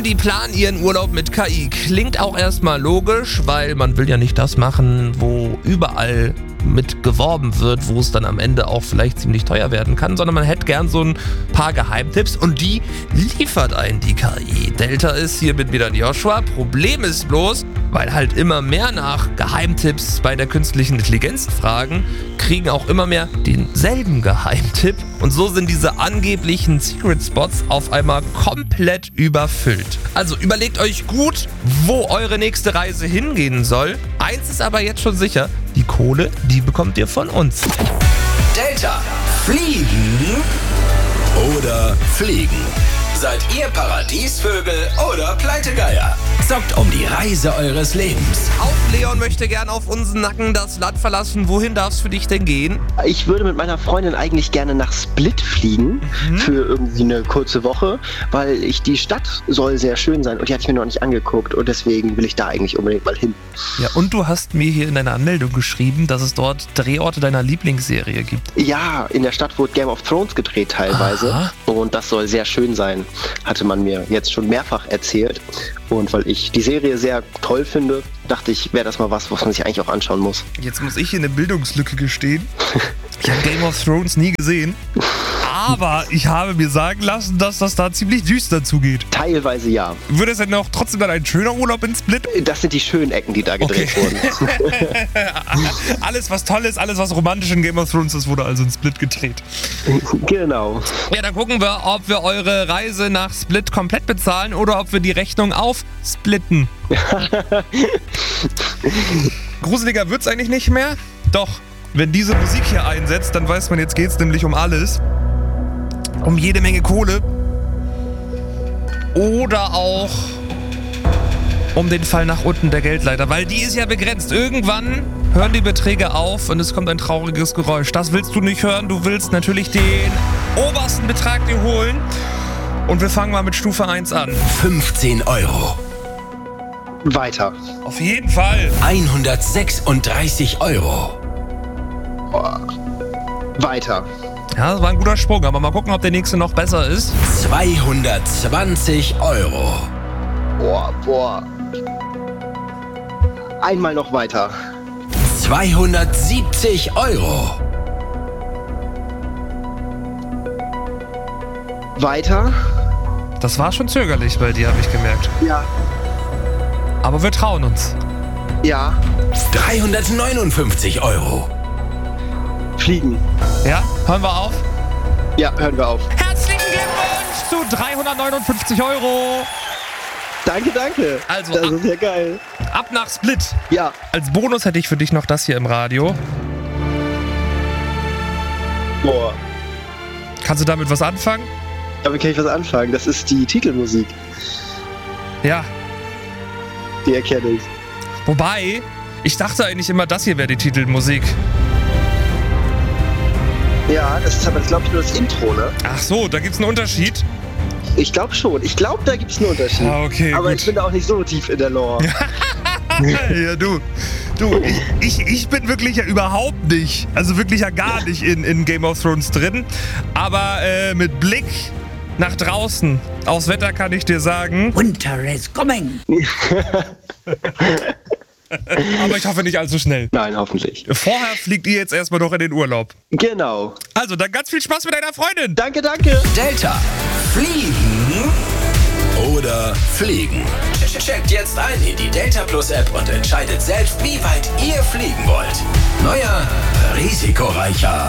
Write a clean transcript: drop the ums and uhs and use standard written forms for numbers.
Unternehmen, die planen ihren Urlaub mit KI. Klingt auch erstmal logisch, weil man will ja nicht das machen, wo überall mit geworben wird, wo es dann am Ende auch vielleicht ziemlich teuer werden kann, sondern man hätte gern so ein paar Geheimtipps und die liefert einen die KI. Delta ist hier mit mir dann Joshua. Problem ist bloß, weil halt immer mehr nach Geheimtipps bei der künstlichen Intelligenz fragen, kriegen auch immer mehr denselben Geheimtipp und so sind diese angeblichen Secret Spots auf einmal komplett überfüllt. Also überlegt euch gut, wo eure nächste Reise hingehen soll. Eins ist aber jetzt schon sicher, die Kohle, die bekommt ihr von uns. Delta. Fliegen oder fliegen? Seid ihr Paradiesvögel oder Pleitegeier? Zockt um die Reise eures Lebens. Auch Leon möchte gern auf unseren Nacken das Land verlassen. Wohin darf es für dich denn gehen? Ich würde mit meiner Freundin eigentlich gerne nach Split fliegen für irgendwie eine kurze Woche, weil die Stadt soll sehr schön sein und die hatte ich mir noch nicht angeguckt und deswegen will ich da eigentlich unbedingt mal hin. Ja, und du hast mir hier in deiner Anmeldung geschrieben, dass es dort Drehorte deiner Lieblingsserie gibt. Ja, in der Stadt wurde Game of Thrones gedreht teilweise. Aha. Und das soll sehr schön sein, hatte man mir jetzt schon mehrfach erzählt. Und weil ich die Serie sehr toll finde, dachte ich, wäre das mal was man sich eigentlich auch anschauen muss. Jetzt muss ich hier eine Bildungslücke gestehen. Ich habe Game of Thrones nie gesehen. Aber ich habe mir sagen lassen, dass das da ziemlich düster zugeht. Teilweise ja. Würde es denn auch trotzdem dann ein schöner Urlaub in Split? Das sind die schönen Ecken, die da gedreht wurden. Alles, was toll ist, alles, was romantisch in Game of Thrones ist, wurde also in Split gedreht. Genau. Ja, dann gucken wir, ob wir eure Reise nach Split komplett bezahlen oder ob wir die Rechnung aufsplitten. Gruseliger wird's eigentlich nicht mehr? Doch, wenn diese Musik hier einsetzt, dann weiß man, jetzt geht's nämlich um alles. Um jede Menge Kohle. Oder auch um den Fall nach unten der Geldleiter, weil die ist ja begrenzt. Irgendwann hören die Beträge auf und es kommt ein trauriges Geräusch. Das willst du nicht hören, du willst natürlich den obersten Betrag dir holen. Und wir fangen mal mit Stufe 1 an. 15 Euro. Weiter. Auf jeden Fall. 136 Euro. Weiter. Ja, das war ein guter Sprung, aber mal gucken, ob der nächste noch besser ist. 220 Euro. Boah. Einmal noch weiter. 270 Euro. Weiter. Das war schon zögerlich bei dir, habe ich gemerkt. Ja. Aber wir trauen uns. Ja. 359 Euro. Fliegen. Ja, hören wir auf? Ja, hören wir auf. Herzlichen Glückwunsch zu 359 Euro. Danke. Also, das ist ja geil. Ab nach Split. Ja. Als Bonus hätte ich für dich noch das hier im Radio. Boah. Kannst du damit was anfangen? Damit kann ich was anfangen. Das ist die Titelmusik. Ja. Die erkenne ich. Wobei, ich dachte eigentlich immer, das hier wäre die Titelmusik. Ja, das ist aber, glaube ich, nur das Intro, ne? Ach so, da gibt's einen Unterschied? Ich glaube schon. Ich glaube, da gibt es einen Unterschied. Ah, okay, aber gut. ich bin da auch nicht so tief in der Lore. Ja, du, ich bin wirklich ja überhaupt nicht, also wirklich ja gar nicht in Game of Thrones drin. Aber mit Blick nach draußen aufs Wetter kann ich dir sagen, Winter is coming. aber ich hoffe nicht allzu schnell. Nein, hoffentlich. Vorher fliegt ihr jetzt erstmal noch in den Urlaub. Genau. Also, dann ganz viel Spaß mit deiner Freundin. Danke. Delta. Fliegen oder fliegen? Checkt jetzt ein in die Delta Plus App und entscheidet selbst, wie weit ihr fliegen wollt. Neuer, risikoreicher.